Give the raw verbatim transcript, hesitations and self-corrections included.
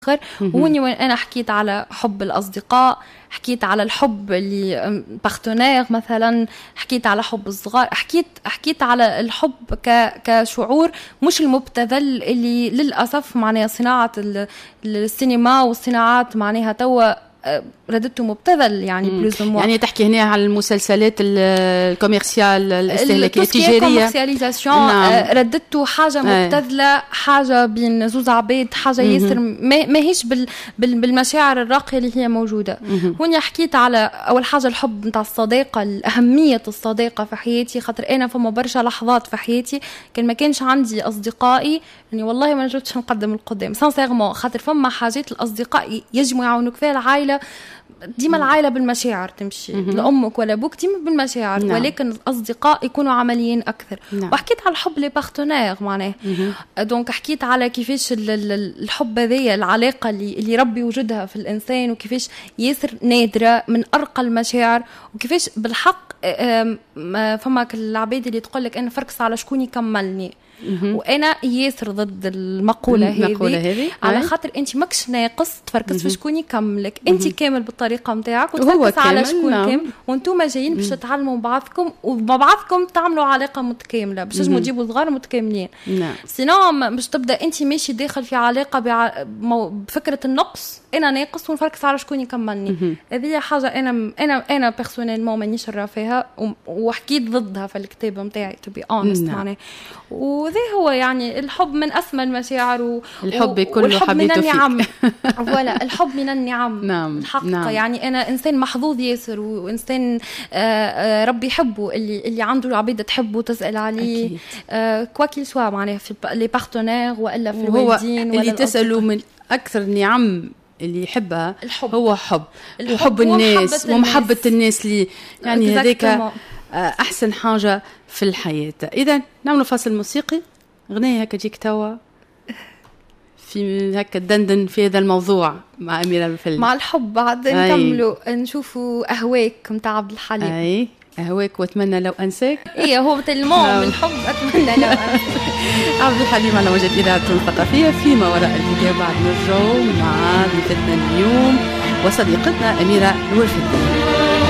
وهوني وين أنا حكيت على حب الأصدقاء، حكيت على الحب اللي بارتنير مثلا، حكيت على حب الصغار، حكيت حكيت على الحب ك كشعور مش المبتذل اللي للأسف معناها صناعة السينما والصناعات معناها توا ردته مبتذل يعني بلوز مو. يعني تحكي هنا على المسلسلات الكوميرسيال الاستهلاكيه التجاريه الكوميرسياليزاسيون نعم. ردته حاجه مبتذله، حاجه بين زوز عبيد، حاجه ياسر ما هيش بال بالمشاعر الراقيه اللي هي موجوده. هون حكيت على اول حاجه الحب نتاع الصداقه، اهميه الصداقه في حياتي، خاطر انا فما برشا لحظات في حياتي كان ما كانش عندي اصدقائي يعني والله ما نجمتش نقدم القدام سانسيرمون، خاطر فما حاجات الاصدقاء يجمعوا يعاونوك فيها. العائله ديما العائله بالمشاعر تمشي، لامك ولا ابوك ديما بالمشاعر نعم. ولكن الاصدقاء يكونوا عمليين اكثر نعم. وحكيت على الحب لي بارتنير معناه دونك حكيت على كيفاش الحب هذيا العلاقه اللي اللي ربي وجدها في الانسان، وكيفاش ياسر نادره من ارقى المشاعر، وكيفاش بالحق فما العباد اللي تقول لك انا فركس على شكون يكملني. وانا ياسر ضد المقوله هذه على خاطر انت ماكش ناقص تفركس في شكون يكملك، انت كامل بالطريقه نتاعك وتفركس على شكون نعم. كامل، وانتم جايين باش تتعلموا بعضكم وبعضكم تعملوا علاقه متكامله باش تنجموا تجيبوا صغار متكاملين نعم. سينو باش تبدا انت ماشي داخل في علاقه بع... بفكره النقص، انا ناقص ونفركس على شكون يكملني. هذه حاجه انا انا انا بيرسونيلمون مانيش رافيها وحكيت ضدها في الكتاب نتاعي تو بي اونست معناه. وذي هو يعني الحب من أسمى المشاعر و... الحب كله والحب من النعم ولا الحب من النعم نعم. الحق نعم. يعني أنا إنسان محظوظ ياسر وإنسان آآ ربي يحبه اللي اللي عنده عبيدة تحبه وتسأل عليه كوا كيل سوا معناه في لي بارتنير ولا في الوالدين ولا اللي تسألوا من أكثر النعم اللي يحبها الحب. هو حب الحب وحب الناس ومحبة الناس اللي يعني هذيك أحسن حاجة في الحياة. إذا نعمل فاصل موسيقي، غنية هكا جيك توا في هكا دندن في هذا الموضوع مع أميرة الفيلم مع الحب بعد نكملوا نشوفوا أهواك متاع عبد الحليم. أي أهواك وأتمنى لو أنساك. إيه هو تلمون من الحب أتمنى لو أنساك. عبد الحليم على وجه إذاعة الثقافية. فيما وراء الفيديو بعد نرجعوا مع ضيفتنا اليوم وصديقتنا أميرة الوردي.